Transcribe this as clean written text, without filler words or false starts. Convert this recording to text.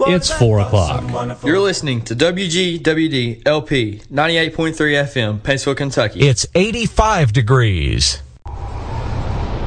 It's 4 o'clock. You're listening to WGWD LP 98.3 FM, Paintsville, Kentucky. It's 85 degrees.